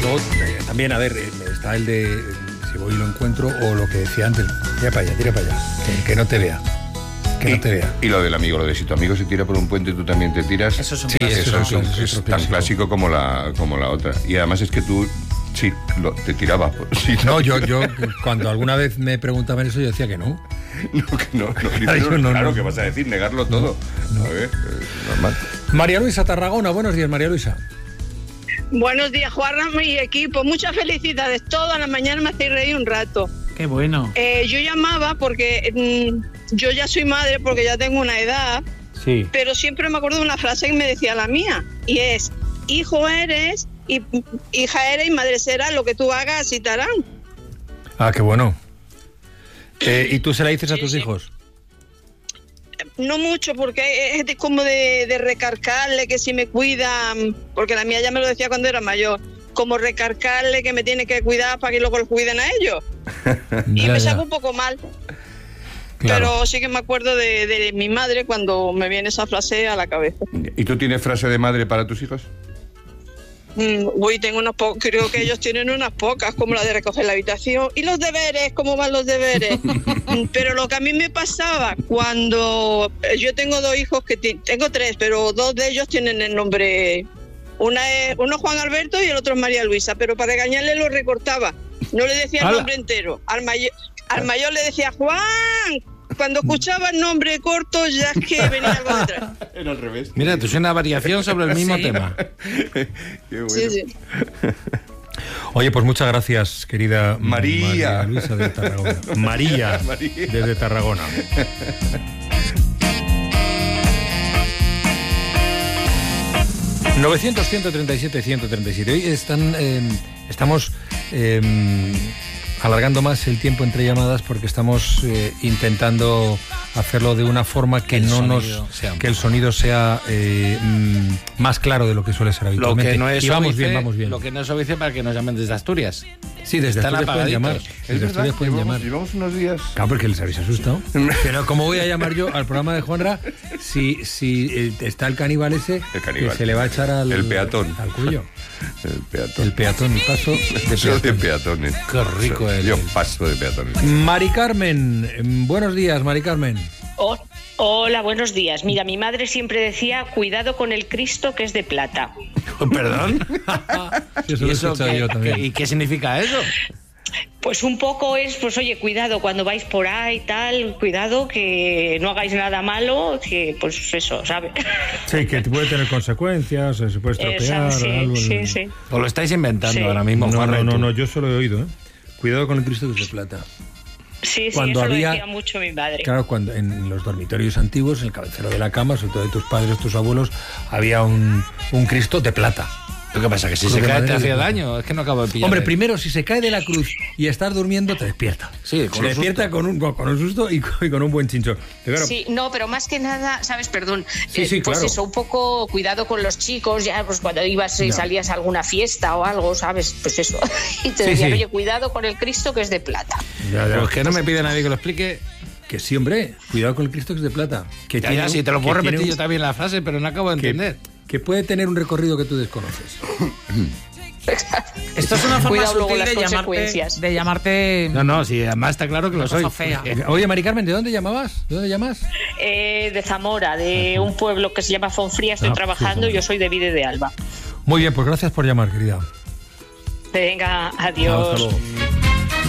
Luego, también, a ver, está el de si voy y lo encuentro, o lo que decía antes, tira para allá, que no te vea. Que no te vea. Y lo del amigo, lo de si tu amigo se tira por un puente y tú también te tiras. Eso es un es tan clásico como la otra. Y además es que tú sí te tirabas. Sí, no, yo cuando alguna vez me preguntaban eso, yo decía que no. No. Claro, que vas a decir, negarlo todo. A ver, normal. María Luisa, Tarragona. Buenos días, María Luisa. Buenos días, Juanra y equipo. Muchas felicidades. Toda la mañana me hacéis reír un rato. Qué bueno. Yo llamaba porque yo ya soy madre, porque ya tengo una edad. Sí. Pero siempre me acuerdo de una frase que me decía la mía. Y es, hijo eres, y hija eres y madre serás. Lo que tú hagas, así te harán. Ah, qué bueno. ¿Y tú se la dices a tus hijos? No mucho, porque es como de recargarle que si me cuidan, porque la mía ya me lo decía cuando era mayor, como recargarle que me tiene que cuidar para que luego los cuiden a ellos. Y me saco un poco mal. Claro. Pero sí que me acuerdo de mi madre cuando me viene esa frase a la cabeza. ¿Y tú tienes frase de madre para tus hijos? Tengo creo que ellos tienen unas pocas, como la de recoger la habitación. ¿Y los deberes? ¿Cómo van los deberes? Pero lo que a mí me pasaba cuando yo tengo dos hijos, tengo tres, pero dos de ellos tienen el nombre. Uno es Juan Alberto y el otro es María Luisa, pero para regañarle lo recortaba. No le decía el nombre entero. Al mayor le decía Juan. Cuando escuchaba el nombre corto, ya es que venía algo detrás. Era al revés. Mira, tú es una variación sobre el mismo tema. Qué bueno. Sí. Oye, pues muchas gracias, querida María Luisa de Tarragona. María, desde Tarragona. ...900-137-137. Hoy estamos alargando más el tiempo entre llamadas porque estamos intentando hacerlo de una forma que el sonido sea más claro de lo que suele ser habitualmente. Lo que no es y vamos bien. Lo que no es obvio para que nos llamen desde Asturias. Sí, desde Asturias pueden llamar. Desde Asturias pueden llamar. Llevamos unos días. Claro, porque les habéis asustado. Pero ¿cómo voy a llamar yo al programa de Juanra si está el caníbal ese que se le va a echar al peatón. Al cuello? El peatón, paso de peatones. Qué rico es. Yo paso de peatones. Mari Carmen, buenos días, Mari Carmen. Hola, buenos días. Mira, mi madre siempre decía, cuidado con el Cristo que es de plata. ¿Perdón? Eso lo he escuchado yo también. ¿Y qué significa eso? Pues un poco es, pues oye, cuidado cuando vais por ahí tal, cuidado que no hagáis nada malo, que pues eso, ¿sabes? Sí, que puede tener consecuencias, se puede estropear. Sí. ¿O lo estáis inventando ahora mismo? No, yo solo he oído, ¿eh? Cuidado con el Cristo que es de plata. Sí, cuando eso lo decía mucho mi madre. Claro, cuando en los dormitorios antiguos, en el cabecero de la cama, sobre todo de tus padres, tus abuelos, había un Cristo de plata. ¿Lo que pasa? ¿Que si se cae te hacía daño? Es que no acabo de pillar. Hombre, primero, si se cae de la cruz y estás durmiendo, te despierta. Sí, te despierta con un susto y con un buen chinchón. Claro. Sí, no, pero más que nada, ¿sabes? Perdón. Sí, pues claro. Eso, un poco cuidado con los chicos, ya pues cuando ibas y salías a alguna fiesta o algo, ¿sabes? Pues eso. Y te decían, oye, cuidado con el Cristo que es de plata. Ya. Pues que no me pide nadie que lo explique. Que sí, hombre, cuidado con el Cristo que es de plata. Que ya, sí, te lo puedo repetir yo también la frase, pero no acabo de entender. Que puede tener un recorrido que tú desconoces. Esto es una forma sutil de llamarte... No, sí, además está claro que lo soy. Fea. Oye, Mari Carmen, ¿de dónde llamabas? ¿De dónde llamas? De Zamora, de un pueblo que se llama Fonfría, estoy trabajando, yo soy de Vide de Alba. Muy bien, pues gracias por llamar, querida. Venga, adiós. Hasta luego.